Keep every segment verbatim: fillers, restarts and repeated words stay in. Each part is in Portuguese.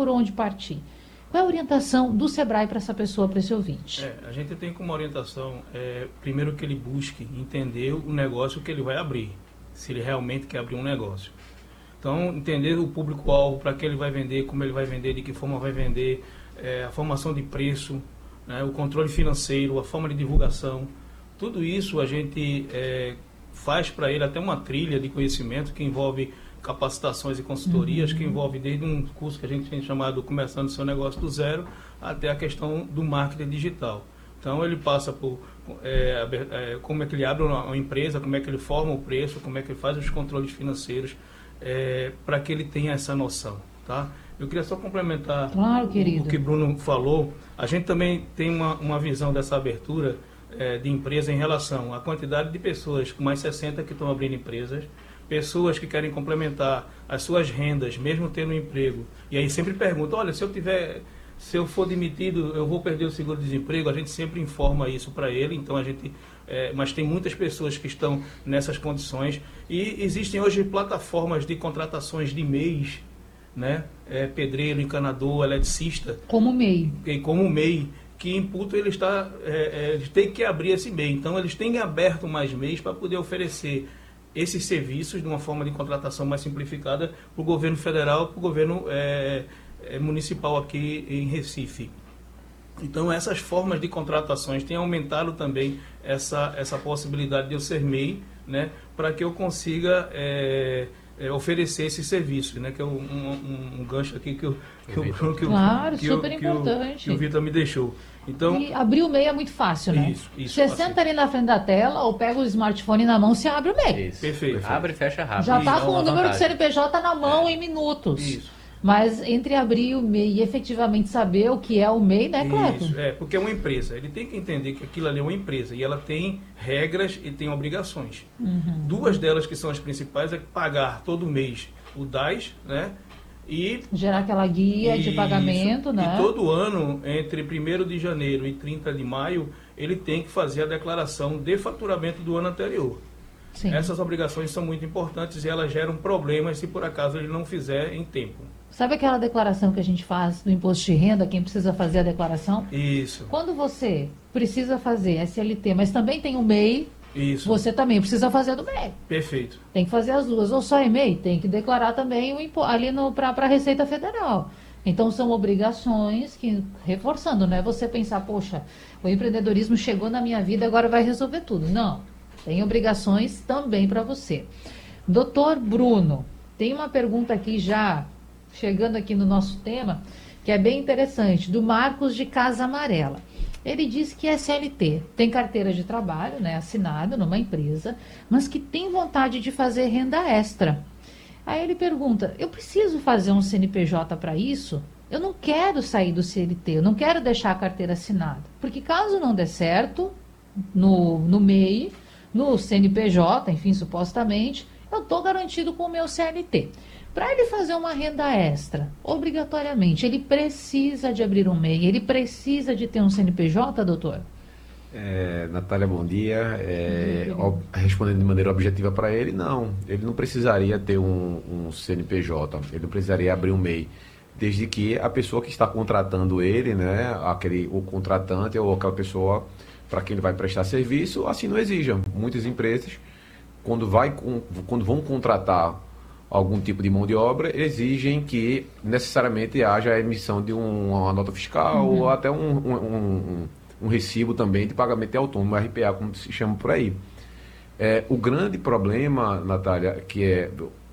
por onde partir. Qual é a orientação do Sebrae para essa pessoa, para esse ouvinte? É, a gente tem como orientação, é, primeiro que ele busque entender o negócio que ele vai abrir, se ele realmente quer abrir um negócio. Então, entender o público-alvo, para que ele vai vender, como ele vai vender, de que forma vai vender, é, a formação de preço, né, o controle financeiro, a forma de divulgação, tudo isso a gente é, faz para ele até uma trilha de conhecimento que envolve capacitações e consultorias, uhum. que envolve desde um curso que a gente tem chamado Começando Seu Negócio do Zero, até a questão do marketing digital. Então ele passa por é, é, como é que ele abre uma empresa, como é que ele forma o preço, como é que ele faz os controles financeiros, é, para que ele tenha essa noção, tá? Eu queria só complementar claro, o, o que Bruno falou. A gente também tem uma, uma visão dessa abertura é, de empresa em relação à quantidade de pessoas com mais sessenta que estão abrindo empresas, pessoas que querem complementar as suas rendas, mesmo tendo um emprego. E aí sempre perguntam, olha, se eu tiver, se eu for demitido, eu vou perder o seguro-desemprego. A gente sempre informa isso para ele, então a gente... É, mas tem muitas pessoas que estão nessas condições. E existem hoje plataformas de contratações de mês, né? É, pedreiro, encanador, eletricista. Como M E I. E como M E I, que Imputo ele está, é, é, eles têm que abrir esse M E I. Então eles têm aberto mais M E Is para poder oferecer esses serviços de uma forma de contratação mais simplificada para o governo federal, para o governo é, é, municipal aqui em Recife. Então essas formas de contratações têm aumentado também essa, essa possibilidade de eu ser M E I, né, para que eu consiga é, é, oferecer esse serviço, né, que é um, um, um gancho aqui que, eu, que, eu, que, claro, que, super eu, importante. que o Vitor me deixou. Então, e abrir o M E I é muito fácil, né? Isso, isso. Você assim. Senta ali na frente da tela ou pega o smartphone na mão, você abre o M E I. Isso. Perfeito. Perfeito. Abre e fecha rápido. Já está Isso com é o número vantagem. de C N P J na mão é. em minutos. Isso. Mas entre abrir o M E I e efetivamente saber o que é o M E I, né, Cleto? Isso, é, porque é uma empresa. Ele tem que entender que aquilo ali é uma empresa e ela tem regras e tem obrigações. Uhum. Duas delas que são as principais é pagar todo mês o D A S, né? E gerar aquela guia de isso, pagamento, né? E todo ano, entre primeiro de janeiro e trinta de maio, ele tem que fazer a declaração de faturamento do ano anterior. Sim. Essas obrigações são muito importantes e elas geram problemas se por acaso ele não fizer em tempo. Sabe aquela declaração que a gente faz do imposto de renda, quem precisa fazer a declaração? Isso. Quando você precisa fazer S L T, mas também tem o M E I, Isso. você também precisa fazer do M E I. Perfeito. Tem que fazer as duas. Ou só M E I, tem que declarar também o impo ali para a Receita Federal. Então, são obrigações que, reforçando, não é você pensar, poxa, o empreendedorismo chegou na minha vida, agora vai resolver tudo. Não. Tem obrigações também para você. Doutor Bruno, tem uma pergunta aqui já, chegando aqui no nosso tema, que é bem interessante, do Marcos de Casa Amarela. Ele diz que é C L T, tem carteira de trabalho, né, assinada numa empresa, mas que tem vontade de fazer renda extra. Aí ele pergunta, eu preciso fazer um C N P J para isso? Eu não quero sair do C L T, eu não quero deixar a carteira assinada. Porque caso não dê certo, no, no M E I, no C N P J, enfim, supostamente, eu estou garantido com o meu C L T. Para ele fazer uma renda extra, obrigatoriamente, ele precisa de abrir um M E I, ele precisa de ter um C N P J, doutor? É, Natália, bom dia. É, ob, respondendo de maneira objetiva para ele, não. Ele não precisaria ter um, um C N P J, ele não precisaria abrir um M E I, desde que a pessoa que está contratando ele, né, aquele, o contratante ou aquela pessoa para quem ele vai prestar serviço, assim não exija. Muitas empresas, quando, vai, quando vão contratar algum tipo de mão de obra, exigem que necessariamente haja a emissão de um, uma nota fiscal uhum. ou até um, um, um, um recibo também de pagamento de autônomo, R P A, como se chama por aí. É, o grande problema, Natália, que é,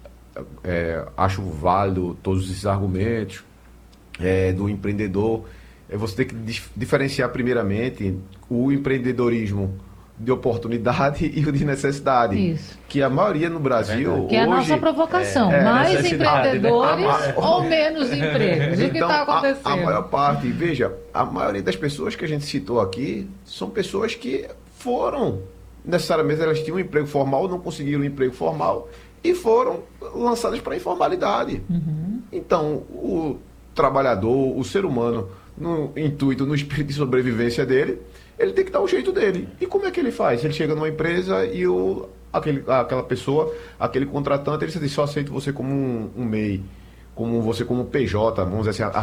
é acho válido todos esses argumentos é, do empreendedor, é você ter que dif diferenciar primeiramente o empreendedorismo de oportunidade e o de necessidade. Isso. Que a maioria no Brasil... É que é a hoje, nossa provocação. é, mais é empreendedores né? ou menos empregos? O que então, está acontecendo? A, a maior parte, veja, a maioria das pessoas que a gente citou aqui são pessoas que foram, necessariamente elas tinham um emprego formal, não conseguiram um emprego formal e foram lançadas para a informalidade. Uhum. Então, o trabalhador, o ser humano, no intuito, no espírito de sobrevivência dele, ele tem que dar o jeito dele. E como é que ele faz? Ele chega numa empresa e o, aquele, aquela pessoa, aquele contratante, ele diz, só aceito você como um, um M E I, como você como P J, vamos dizer assim,